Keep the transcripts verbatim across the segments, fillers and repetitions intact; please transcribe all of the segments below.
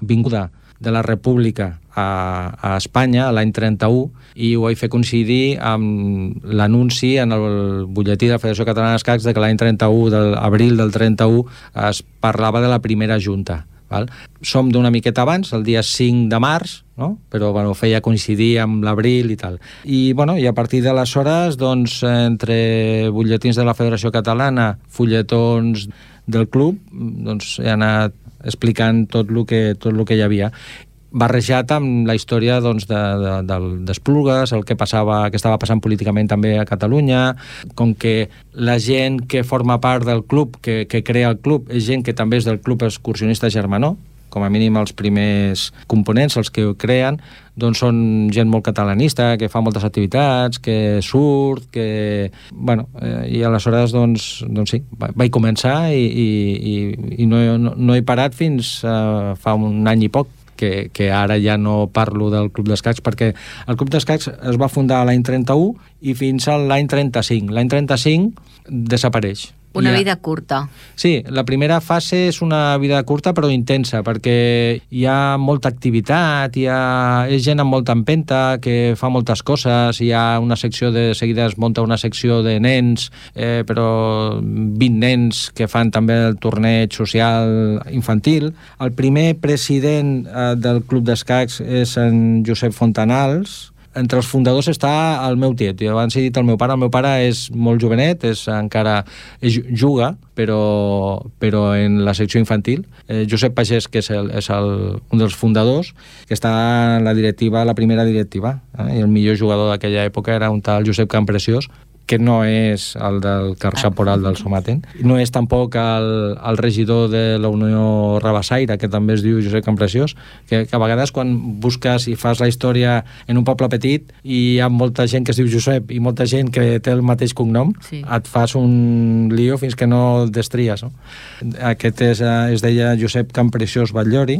vinguda de la República a, a Espanya l'any trenta-u, i ho vaig fer coincidir amb l'anunci en el butlletí de la Federació Catalana d'Escacs de que l'any trenta-u, d'abril del trenta-u, es parlava de la primera junta. Val? Som d'una miqueta abans, el dia cinc de març, no? Però bueno, feia coincidir amb l'abril i tal. I, bueno, i a partir d'aleshores, doncs, entre butlletins de la Federació Catalana, fulletons del club, doncs he anat explicant tot el que, tot el que hi havia, barrejat amb la història doncs, de, de, de, d'Esplugues, el que passava, que estava passant políticament també a Catalunya, com que la gent que forma part del club, que, que crea el club, és gent que també és del Club Excursionista Germanó, com a mínim els primers components, els que ho creen, doncs són gent molt catalanista, que fa moltes activitats, que surt, que... Bueno, eh, i aleshores, doncs, doncs sí, vaig començar i, i, i no, no, no he parat fins uh, fa un any i poc, que, que ara ja no parlo del Club d'Escacs, perquè el Club d'Escacs es va fundar l'any trenta-u i fins a l'any trenta-cinc. L'any trenta-cinc desapareix. Una ha... vida curta. Sí, la primera fase és una vida curta però intensa, perquè hi ha molta activitat, hi ha... és gent amb molta empenta, que fa moltes coses, hi ha una secció de seguida es munta una secció de nens, eh, però vint nens que fan també el torneig social infantil. El primer president eh, del Club d'Escacs és en Josep Fontanals. Entre els fundadors està el meu tiet. Jo abans he dit el meu pare. El meu pare és molt jovenet, és encara és, juga, però, però en la secció infantil. Eh, Josep Pagès, que és, el, és el, un dels fundadors, que està en la directiva, la primera directiva. Eh? I el millor jugador d'aquella època era un tal Josep Campreciós, que no és el del Carxaporal del Somaten. No és tampoc el, el regidor de la Unió Rabassaire, que també es diu Josep Campreciós, que, que a vegades quan busques i fas la història en un poble petit i hi ha molta gent que es diu Josep i molta gent que té el mateix cognom, sí. Et fas un lío fins que no destries. No? Aquest és, es deia Josep Campreciós Batllori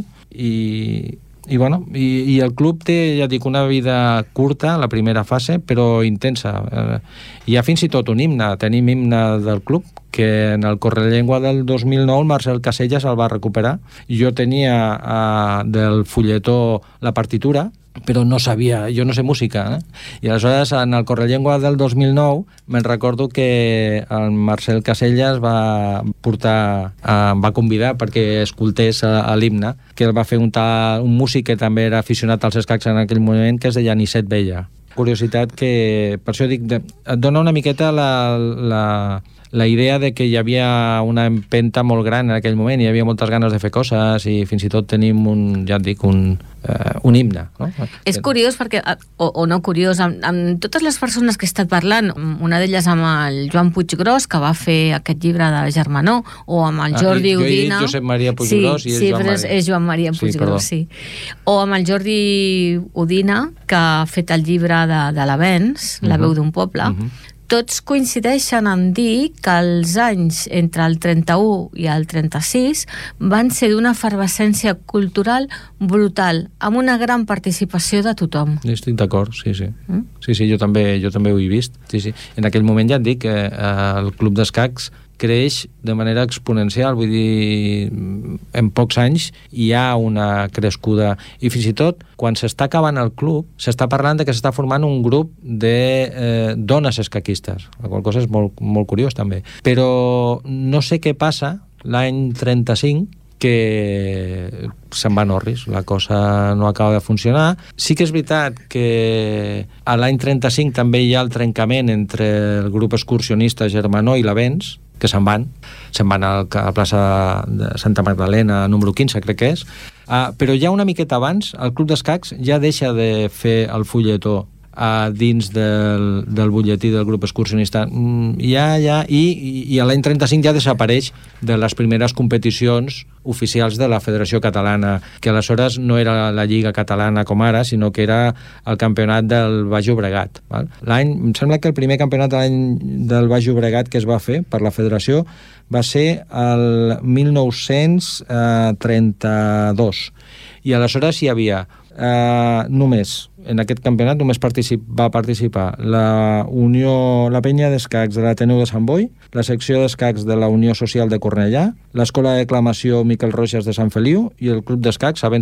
i... I, bueno, i, i el club té, ja dic, una vida curta, la primera fase, però intensa. Eh, hi ha fins i tot un himne, tenim himne del club, que en el Correllengua del dos mil nou el Marcel Casellas el va recuperar. Jo tenia eh, del fulletó la partitura, però no sabia, jo no sé música, eh? I aleshores en el Correllengua del dos mil nou me'n recordo que el Marcel Casellas va portar, eh, va convidar perquè escoltés a, a l'himne, que el va fer un, tal, un músic que també era aficionat als escacs en aquell moment, que es deia Anicet Vella. Curiositat que, per això dic, de, et dona una miqueta la, la, la idea de que hi havia una empenta molt gran en aquell moment, hi havia moltes ganes de fer coses i fins i tot tenim un, ja et dic, un, uh, un himne. No? És curiós perquè, o, o no curiós, amb, amb totes les persones que he estat parlant, una d'elles amb el Joan Puiggròs, que va fer aquest llibre de Germanó, o amb el Jordi ah, jo Udina... Jo he dit Josep Maria Puiggròs sí, i és sí, Joan Maria. Sí, és Joan Maria Puiggròs, sí, sí. O amb el Jordi Udina, que ha fet el llibre de, de l'Avenç, uh-huh. La veu d'un poble. Uh-huh. Tots coincideixen en dir que els anys entre el trenta-u i el trenta-sis van ser d'una efervescència cultural brutal, amb una gran participació de tothom. Estic d'acord, sí, sí. Mm? Sí, sí, jo també, jo també ho he vist. Sí, sí. En aquell moment ja et dic que eh, el Club d'Escacs creix de manera exponencial, vull dir, en pocs anys hi ha una crescuda, i fins i tot quan s'està acabant el club s'està parlant de que s'està formant un grup de eh, dones escaquistes, la qual cosa és molt, molt curiós també, però no sé què passa l'any trenta-cinc que se'n va a Norris, la cosa no acaba de funcionar. Sí que és veritat que a l'any trenta-cinc també hi ha el trencament entre el grup excursionista Germanó i l'Avenç, que se'n van, se'n van a la plaça de Santa Magdalena número quinze, crec que és, uh, però ja una miqueta abans el Club d'Escacs ja deixa de fer el fulletó a dins del, del butlletí del grup excursionista, ja, ja, i, i a l'any trenta-cinc ja desapareix de les primeres competicions oficials de la Federació Catalana, que aleshores no era la Lliga Catalana com ara, sinó que era el campionat del Baix Llobregat. Val? L'any, em sembla que el primer campionat de l'any del Baix Llobregat que es va fer per la Federació va ser el mil nou-cents trenta-dos, i aleshores hi havia eh, només en aquest campionat només particip, va participar la Unió, la Penya d'Escacs de l'Ateneu de Sant Boi, la secció d'escacs de la Unió Social de Cornellà, l'Escola de Declamació Miquel Roges de Sant Feliu i el Club d'Escacs Avenç